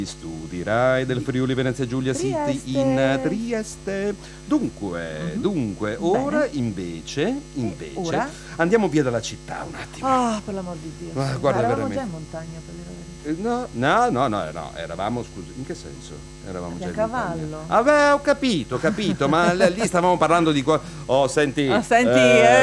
Studi Rai del Friuli Venezia Giulia Trieste. City in Trieste. Dunque, ora Bene. invece Ora? andiamo via dalla città un attimo. Ah, per l'amor di Dio. Ah, Sì. guarda, Eravamo veramente. già in montagna per dire la verità. No, eravamo, scusi, in che senso? Eravamo già A in cavallo. montagna. Ah, beh, ho capito, ma lì stavamo parlando di Oh, senti. Senti,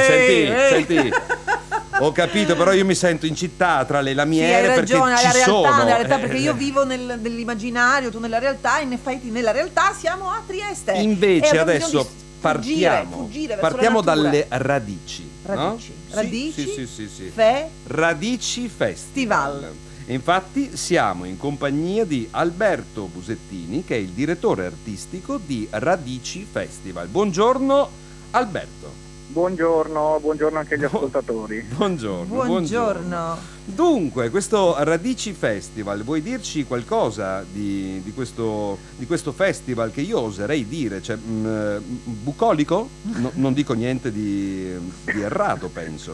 Senti. Ho capito, però io mi sento in città tra le Sì, lamiere hai ragione, perché ci sono. nella realtà, perché io vivo nell'immaginario, tu nella realtà, in effetti nella realtà siamo a Trieste. E Invece abbiamo adesso bisogno di fuggire verso partiamo la natura. dalle radici. Radici. No? Radici? Sì. Fe? Radici Festival. E infatti siamo in compagnia di Alberto Busettini, che è il direttore artistico di Radici Festival. Buongiorno Alberto. Buongiorno anche agli ascoltatori. Buongiorno. Dunque, questo Radici Festival, vuoi dirci qualcosa di questo festival che io oserei dire, cioè, bucolico? Non dico niente di errato, penso.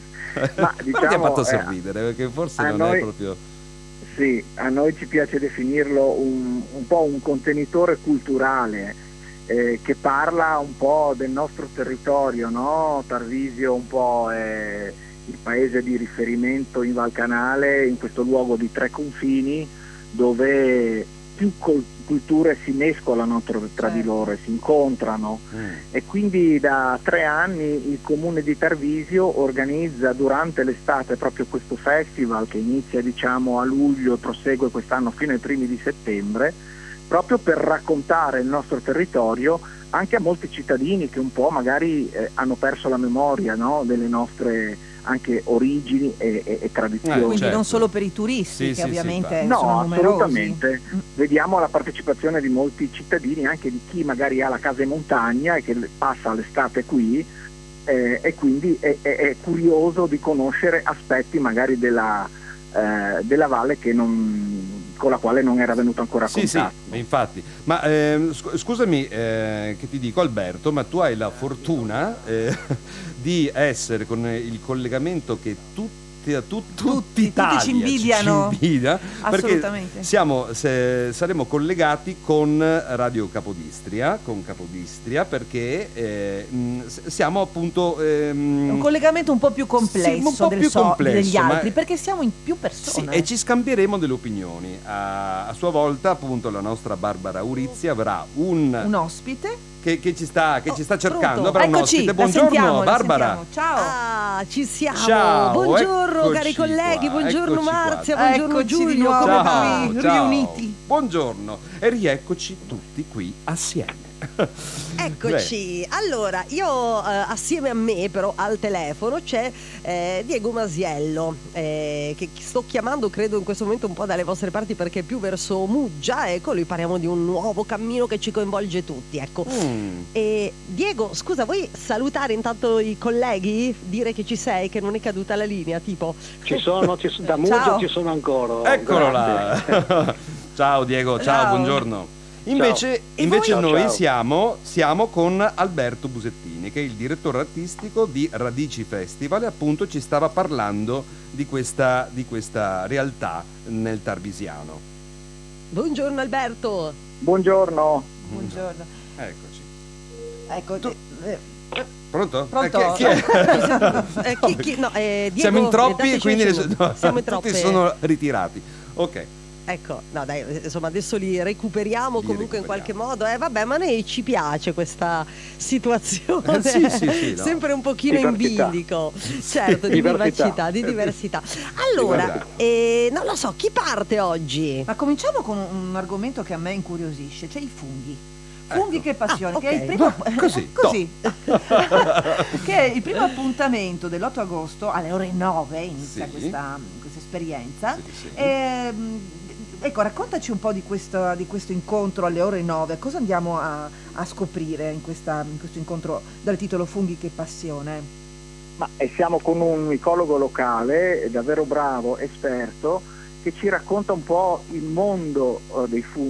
Ma Però ti ha diciamo, fatto sorridere, perché forse non è proprio... Sì, a noi ci piace definirlo un po' un contenitore culturale che parla un po' del nostro territorio, no? Tarvisio un po' è il paese di riferimento in Val Canale, in questo luogo di tre confini dove più culture si mescolano tra di loro e si incontrano. E quindi da 3 anni il comune di Tarvisio organizza durante l'estate proprio questo festival che inizia diciamo a luglio e prosegue quest'anno fino ai primi di settembre, proprio per raccontare il nostro territorio anche a molti cittadini che un po' magari hanno perso la memoria, no? Delle nostre anche origini e tradizioni. Quindi certo. non solo per i turisti, che ovviamente No, sono numerosi. assolutamente. Vediamo la partecipazione di molti cittadini, anche di chi magari ha la casa in montagna e che passa l'estate qui e quindi è curioso di conoscere aspetti magari della valle con la quale non era venuto ancora a contatto. Sì, infatti. Ma scusami che ti dico Alberto, ma tu hai la fortuna di essere con il collegamento che tutti Italia ci invidiano. ci invidia, Assolutamente. perché saremo collegati con Radio Capodistria, perché siamo appunto un collegamento un po' più complesso degli altri, perché siamo in più persone. Sì, e ci scambieremo delle opinioni. A sua volta, appunto, la nostra Barbara Urizzi avrà un ospite che ci sta cercando. Pronto? Avrà un Eccoci, ospite. la Buongiorno sentiamo, Barbara. Ciao. Ci siamo. Ciao, Buongiorno cari eccoci colleghi, qua, buongiorno eccoci qua. Marzia, buongiorno Eccoci Giulio, di nuovo come qui, riuniti. Buongiorno e rieccoci tutti qui assieme. Eccoci, allora io assieme a me però al telefono c'è Diego Masiello che sto chiamando credo in questo momento un po' dalle vostre parti perché è più verso Muggia, ecco, lui parliamo di un nuovo cammino che ci coinvolge tutti, ecco. E Diego, scusa, vuoi salutare intanto i colleghi? Dire che ci sei, che non è caduta la linea, tipo? Ci sono da Muggia ci sono ancora. Eccolo Grazie. là. Ciao Diego, ciao, buongiorno. Invece noi siamo con Alberto Busettini, che è il direttore artistico di Radici Festival, e appunto ci stava parlando di questa realtà nel Tarvisiano. Buongiorno Alberto. Buongiorno. Eccoci. Ecco, Pronto? Pronto? Chi è? Diego, Siamo in troppi e quindi siamo in troppe. tutti sono ritirati. Ok. Ecco, no dai, insomma adesso li recuperiamo comunque in qualche modo. Vabbè, ma a noi ci piace questa situazione. Sì, no. Sempre un pochino Diversità. in bilico. Certo, di diversità. Allora, non lo so, chi parte oggi? ma cominciamo con un argomento che a me incuriosisce, cioè i funghi. Funghi che passione, che è il ok. primo Così. che è il primo appuntamento dell'8 agosto alle ore 9 inizia Sì. questa esperienza. Sì. Ecco, raccontaci un po' di questo incontro alle ore 9, cosa andiamo a scoprire in questo incontro dal titolo Funghi che passione? Siamo con un micologo locale davvero bravo, esperto, che ci racconta un po' il mondo dei funghi